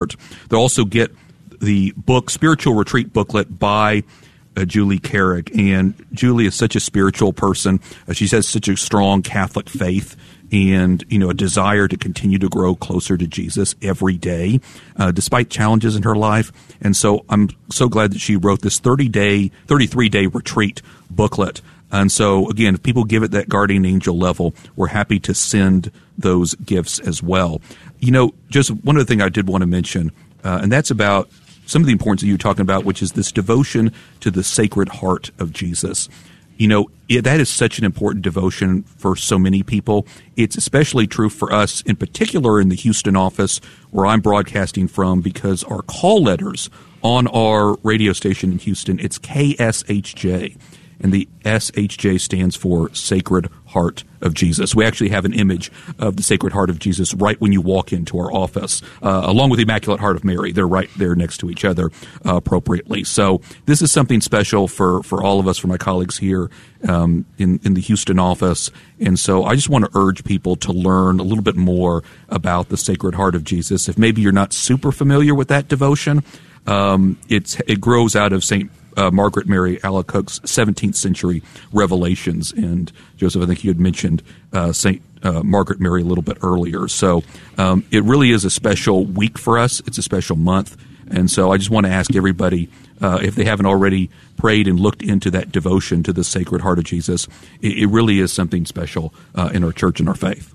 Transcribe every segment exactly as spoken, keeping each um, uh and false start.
They'll also get the book, Spiritual Retreat booklet by uh, Julie Carrick. And Julie is such a spiritual person. Uh, she has such a strong Catholic faith and, you know, a desire to continue to grow closer to Jesus every day, uh, despite challenges in her life. And so I'm so glad that she wrote this thirty-day, thirty-three-day retreat booklet. And so, again, if people give it that guardian angel level, we're happy to send those gifts as well. You know, just one other thing I did want to mention, uh, and that's about some of the importance that you were talking about, which is this devotion to the Sacred Heart of Jesus. You know, it, that is such an important devotion for so many people. It's especially true for us, in particular in the Houston office where I'm broadcasting from, because our call letters on our radio station in Houston, it's K S H J. And the S H J stands for Sacred Heart of Jesus. We actually have an image of the Sacred Heart of Jesus right when you walk into our office, uh, along with the Immaculate Heart of Mary. They're right there next to each other uh, appropriately. So this is something special for, for all of us, for my colleagues here um, in, in the Houston office. And so I just want to urge people to learn a little bit more about the Sacred Heart of Jesus. If maybe you're not super familiar with that devotion, um, it's, it grows out of Saint Uh, Margaret Mary Alacoque's seventeenth century Revelations. And Joseph, I think you had mentioned uh, Saint uh, Margaret Mary a little bit earlier. So um, it really is a special week for us. It's a special month. And so I just want to ask everybody, uh, if they haven't already prayed and looked into that devotion to the Sacred Heart of Jesus, it, it really is something special uh, in our church and our faith.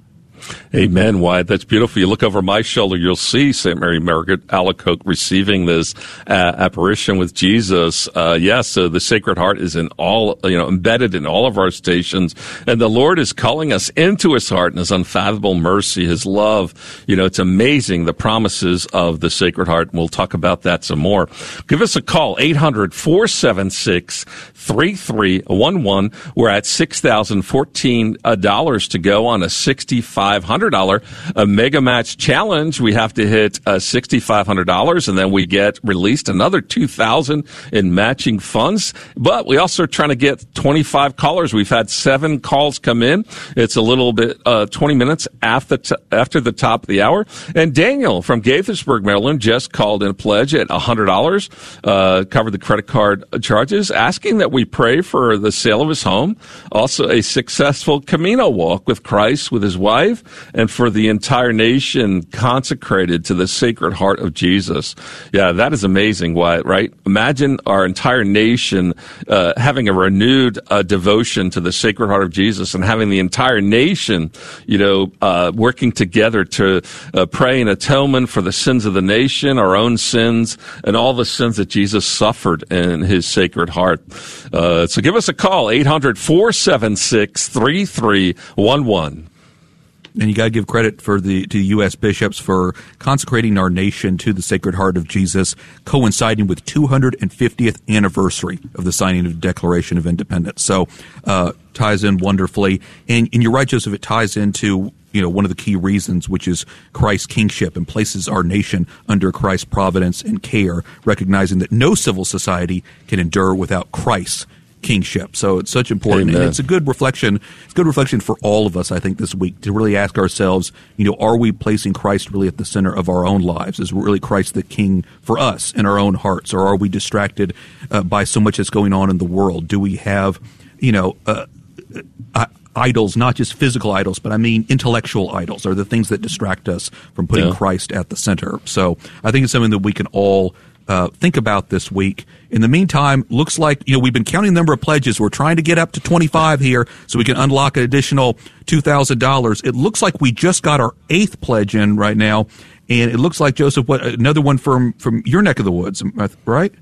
Amen, Wyatt. That's beautiful. You look over my shoulder, you'll see Saint Mary Margaret Alacoque receiving this uh, apparition with Jesus. Uh, yes, so the Sacred Heart is in all, you know, embedded in all of our stations, and the Lord is calling us into His heart and His unfathomable mercy, His love. You know, it's amazing, the promises of the Sacred Heart, and we'll talk about that some more. Give us a call, eight hundred, four seven six, three three one one. We're at six thousand fourteen dollars to go on a sixty-five hundred dollars a Mega Match Challenge. We have to hit uh, six thousand five hundred dollars, and then we get released another two thousand dollars in matching funds. But we also are trying to get twenty-five callers. We've had seven calls come in. It's a little bit, uh, twenty minutes after, t- after the top of the hour. And Daniel from Gaithersburg, Maryland, just called in a pledge at one hundred dollars, uh, covered the credit card charges, asking that we pray for the sale of his home, also a successful Camino walk with Christ with his wife, and for the entire nation consecrated to the Sacred Heart of Jesus. Yeah, that is amazing, Wyatt, right? Imagine our entire nation uh, having a renewed uh, devotion to the Sacred Heart of Jesus, and having the entire nation, you know, uh, working together to uh, pray an atonement for the sins of the nation, our own sins, and all the sins that Jesus suffered in His Sacred Heart. Uh, so give us a call, eight hundred, four seven six, three three one one. And you got to give credit for the to the U S bishops for consecrating our nation to the Sacred Heart of Jesus, coinciding with two hundred fiftieth anniversary of the signing of the Declaration of Independence. So uh, ties in wonderfully. And, and you're right, Joseph, it ties into, you know, one of the key reasons, which is Christ's kingship, and places our nation under Christ's providence and care, recognizing that no civil society can endure without Christ's kingship. So it's such important. Amen. And it's a good reflection. It's a good reflection for all of us, I think, this week, to really ask ourselves, you know, are we placing Christ really at the center of our own lives? Is really Christ the king for us in our own hearts? Or are we distracted uh, by so much that's going on in the world? Do we have, you know, uh, uh, idols, not just physical idols, but I mean intellectual idols, are the things that distract us from putting yeah. Christ at the center? So I think it's something that we can all Uh, think about this week. In the meantime, looks like, you know, we've been counting the number of pledges. We're trying to get up to twenty-five here so we can unlock an additional two thousand dollars. It looks like we just got our eighth pledge in right now, and it looks like, Joseph, what another one from, from your neck of the woods, right?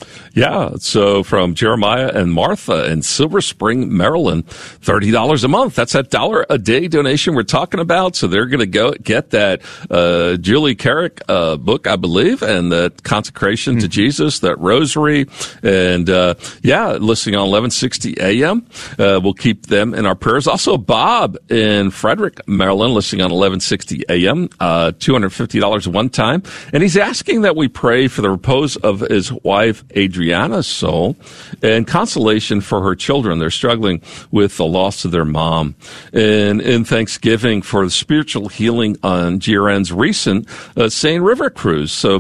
Yeah, so from Jeremiah and Martha in Silver Spring, Maryland, thirty dollars a month. That's that dollar a day donation we're talking about. So they're going to go get that uh, Julie Carrick uh, book, I believe, and that consecration mm-hmm. to Jesus, that rosary. And, uh, yeah, listening on eleven sixty A M. Uh, we'll keep them in our prayers. Also, Bob in Frederick, Maryland, listening on eleven sixty A M, uh, two hundred fifty dollars one time. And he's asking that we pray for the repose of his wife, Adriana's soul, and consolation for her children. They're struggling with the loss of their mom. And in thanksgiving for the spiritual healing on G R N's recent uh, Seine River cruise. So